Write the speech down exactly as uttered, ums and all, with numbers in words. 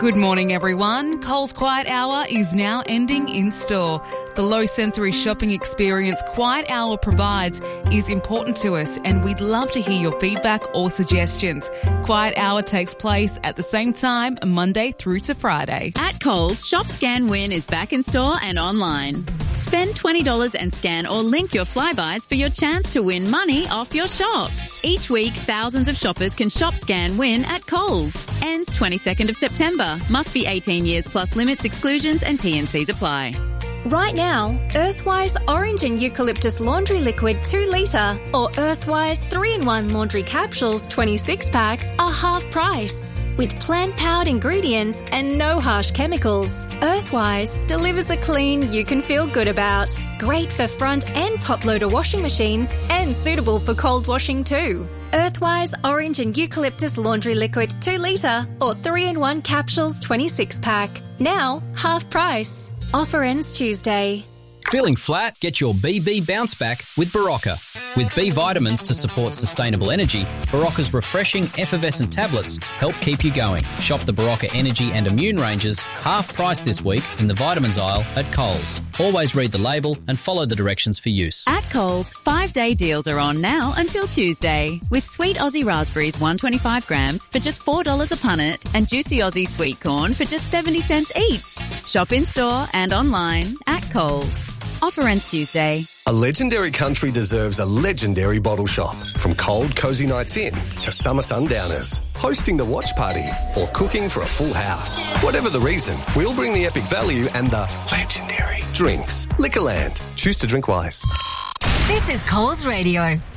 Good morning, everyone. Coles Quiet Hour is now ending in store. The low sensory shopping experience Quiet Hour provides is important to us, and we'd love to hear your feedback or suggestions. Quiet Hour takes place at the same time, Monday through to Friday. At Coles, Shop Scan Win is back in store and online. Spend twenty dollars and scan or link your Flybuys for your chance to win money off your shop. Each week, thousands of shoppers can Shop Scan Win at Coles. Ends twenty-second of September. Must be eighteen years plus limits, exclusions and T and Cs apply. Right now, Earthwise Orange and Eucalyptus Laundry Liquid two litre or Earthwise three in one Laundry Capsules twenty-six pack are half price. With plant-powered ingredients and no harsh chemicals, Earthwise delivers a clean you can feel good about. Great for front and top-loader washing machines and suitable for cold washing too. Earthwise Orange and Eucalyptus Laundry Liquid two litre or three in one Capsules twenty-six pack. Now, half price. Offer ends Tuesday. Feeling flat? Get your B B bounce back with Berocca. With B vitamins to support sustainable energy, Berocca's refreshing effervescent tablets help keep you going. Shop the Berocca Energy and Immune ranges half price this week in the vitamins aisle at Coles. Always read the label and follow the directions for use. At Coles, five-day deals are on now until Tuesday. With sweet Aussie raspberries one hundred twenty-five grams for just four dollars a punnet and juicy Aussie sweet corn for just seventy cents each. Shop in-store and online at Coles. Offer ends Tuesday. A legendary country deserves a legendary bottle shop. From cold, cosy nights in to summer sundowners, hosting the watch party or cooking for a full house. Whatever the reason, we'll bring the epic value and the legendary drinks. Liquorland. Choose to drink wise. This is Coles Radio.